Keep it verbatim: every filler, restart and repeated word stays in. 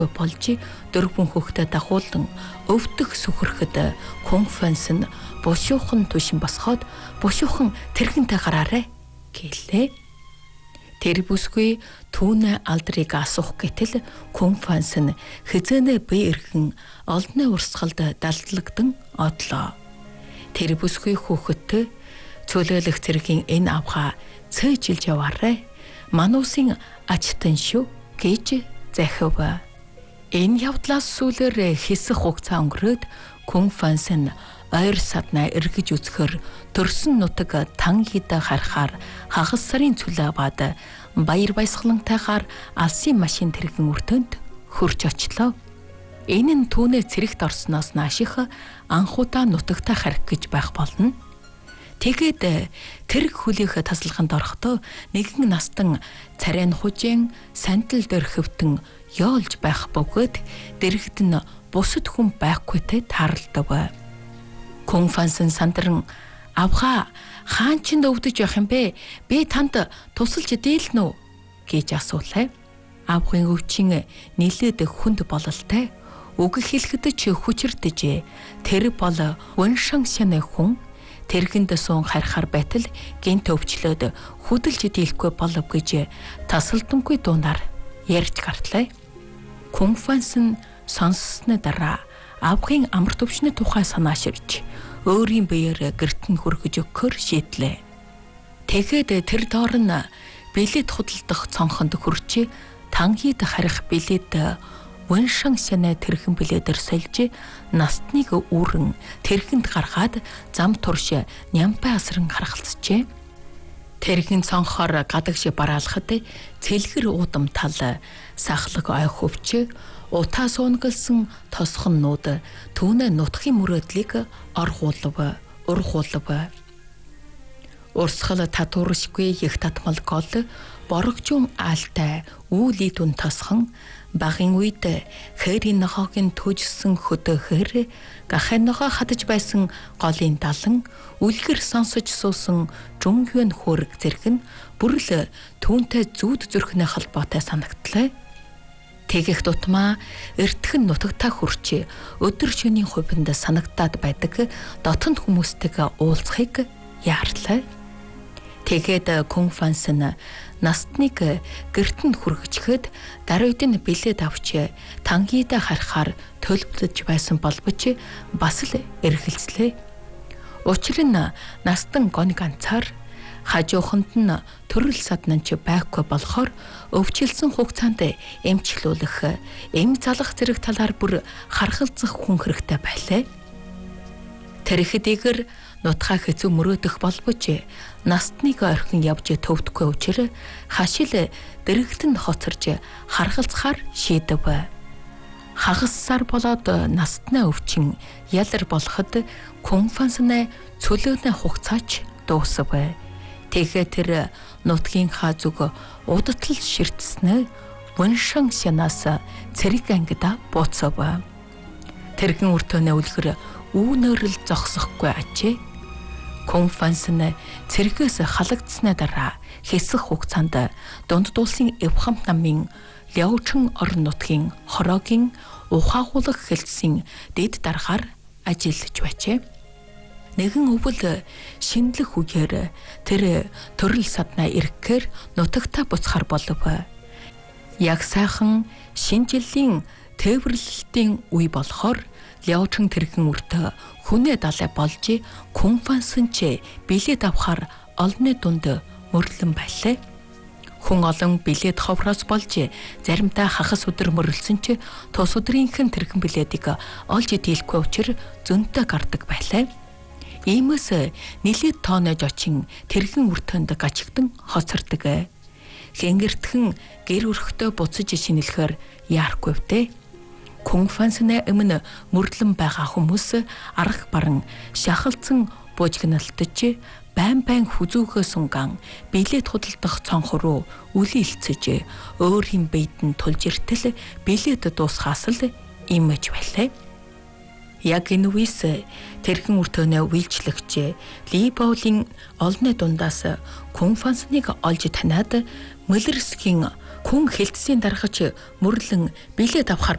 болж дөрвөн хүүхдэд дагуулan өвдөх сүхрэхэд Кунфанс нь бушуухан түшин босгоод бушуухан тэрхэнтэй гараарэ гэлээ. Тэр бүсгүй түүнээ алдрыг асуух гэтэл Кунфанс нь хизэнэ бие эрхэн олдны урсгалд далдлагдан одлоо. Тэр бүсгүй хүүхэдтэй цөлөөлөх зэргийн энэ авха цээжилж яваарэ. Мануусын ачтан шүү гэж захив. Энэ явдлаас сүүлээр хэсэх хугацаа өнгөрөөд Кунфанс нь ойр саднаа эргэж үзэхэр төрсөн нутаг Тангид харахаар хагас сарын цүлээ аваад баяр баясгалантайгаар алсын машин тэрхэн өртөнд хурж очлоо. Энэ нь түүнээ цэрэгт орсноос нааших анхудаа нутагтаа харих гэж байх болно. Тэгээд тэрэг хүлээх тасалханд орохдоо нэгэн настан царайн хужийн сандал дээр хөвтөн ёолж байх бөгөөд дэрэгд нь бусад хүн байхгүйтэй тааралдав. Кунфанс нь сандран авха хаан ч өвдөж явах юм бэ? Би танд тусалж дийлнэ үү гэж асуулаа. Авхын өвчин нилээд хүнд бололтой. Үг хэлэхэд ч хүчирдэж тэр бол уншан шанэ хүн тэрхэнд суун харахаар байтал гинт өвчлөөд хүдэлж дийлэхгүй болов гэж тасалдангүй дуунаар ярьж гартлаа. Кунфанс нь сонссны дараа авхын амарт өвчний тухай санааширч өөрийн биеэр гэрт нь хүргэж өгөхөр шийдлээ. Тэгэхэд тэр доор нь билет худалдах цонхонд хүрч Тангид харих билет уншан шанэ тэрхэн билетээр сольж настныг үүрэн тэрхэнд гаргаад зам турш нямпай асран харгалцжээ. Тэрхэн цонхоор гадагш бараалахад цэлгэр уудам тал сахлаг ой хөвч утаа суунгалсан тосхоннууд түүнээ нутгийн мөрөөдлийг оргуулв, ургуулв. Урсгал татууршгүй их татмал гол борогжун аалтай үүлийдүн тосхон багын үед хэрийн нохоогийн төжсөн хөдөөхөр гахын нохоо хадаж байсан голын далан үлгэр сонсож суусан жунгийн хөрг зэрэг нь бүрл түүнтэй зүүд зүрхнээ холбоотой санагдлаа. Тэгэх тутмаа эртхэн нутагтаа хүрч өдөр шөнийн хувинд санагдаад байдаг дотонд хүмүүстэйгээ уулзахыг яарлаа. Тэгээд Кунфанс нь настныг гэрт нь хүргэчихэд даруйд нь билет авч Тангид харахаар төлөвлөж байсан боловч бас л эргэлзлээ. Учир нь настан гон ганцаар хажууханд нь төрөл саднан ч байхгүй болохоор өвчлсөн хугацаанд эмчлүүлэх, эм залах зэрэг талаар бүр харгалзах хүн хэрэгтэй байлаа. Тэрхэдийгэр нутгаа хэцүү мөрөөдөх болбоч настныг орхин явж төвдөхгүй учраас хашил дэрэгт нь хоцорж харгалзахаар шийдэв. Хагас сар болоод настнаа өвчин ялар болоход Кунфансны цөлөөний хугацаач дуусав. Тэгэхээр тэр нутгийн хаазуг удтал ширтснээ уншан шанаас цэрэг ангида бууцав. Тэрхэн өртөөнөө үлгэр үүнөрл зогсохгүй ажээ. Кунфанс нь цэргээс халагдсны дараа хэсэх хугацаанд дунд дуулсын Эвхам намын Ляочин орон нутгийн хороогийн ухаагуулах хэлтсийн дэд даргаар ажиллаж байжээ. Нэгэн өвөл шинэлэх үгээр тэр төрөл саднаа ирэхээр нутагтаа буцахаар болов. Яг сайхан шинэ жилийн тээвэрлэлтийн үе болохоор Ляочин тэрхэн үртэ хүнээ далай болж Кунфанс ч билет авахаар олонны дунд мөрлөн байлаа. Хүн олон билет ховроос болж заримдаа хагас өдөр мөрлсөн ч тус өдрийнхэн тэрхэн билетийг олж дийлэхгүй учраас зөнтөө гардаг байлаа. Иймээс нилээд тоонож очин тэрхэн үртөнд гачигдан хоцордог. Хэнгэртхэн гэр өрхтөө буцаж шинэлэхээр яарахгүй втэ. Кунфансны өмнө мөрлөн байгаа хүмүүс арга баран шахалцсан буужгналтж байн байн хүзүүхөө сунган билет худалдах цонх руу үлээлцэж өөрийн биед нь тулж иртэл билет дуусхаас л имэж байлаа. Яг энэ үеэс тэрхэн өртөөнөө үйлчлэгч Либоулийн олонны дундаас Кунфансныг олж таниад Мөлөрсгийн хүн хэлтсийн даргач мөрлөн билет авахаар